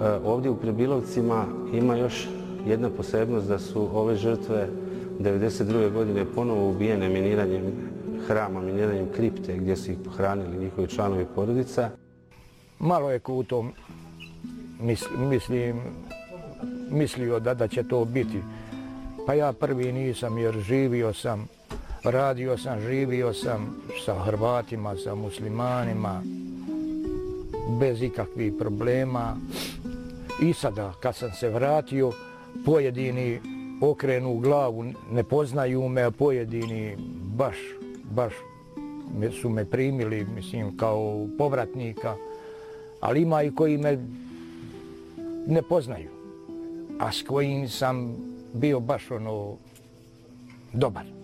Ovdje u Prebilovcima ima još jedna posebnost da su ove žrtve 1992. godine ponovo ubijene miniranjem hrama, miniranjem kripte gdje su ih pohranili njihovi članovi porodica. Malo je ko u tom mislio da će to biti. Pa ja prvi nisam jer živio sam, radio sam, živio sam sa Hrvatima, sa muslimanima, bez ikakvih problema. I sada kad sam se vratio, pojedini okrenu glavu, ne poznaju me, a pojedini baš su me primili, mislim, kao povratnika. Ali ima i koji me ne poznaju, a s kojim sam bio baš dobar.